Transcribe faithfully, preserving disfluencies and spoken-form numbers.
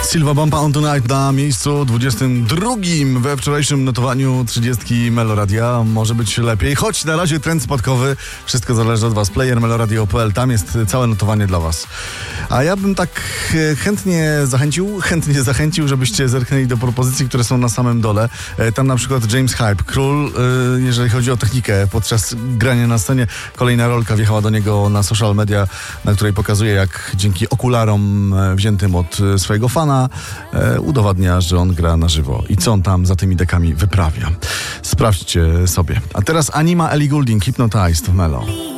Silva Bomba on Tonight na miejscu dwudziestym drugim we wczorajszym notowaniu trzydziestki Meloradia. Może być lepiej, choć na razie trend spadkowy. Wszystko zależy od was. Player meloradio kropka p l, tam jest całe notowanie dla was. A ja bym tak chętnie zachęcił, chętnie zachęcił, żebyście zerknęli do propozycji, które są na samym dole. Tam na przykład James Hype, król, jeżeli chodzi o technikę podczas grania na scenie. Kolejna rolka wjechała do niego na social media, na której pokazuje, jak dzięki okularom wziętym od swojego fana udowadnia, że on gra na żywo i co on tam za tymi dekami wyprawia. Sprawdźcie sobie. A teraz Anima, Ellie Goulding, Hypnotized w Melo.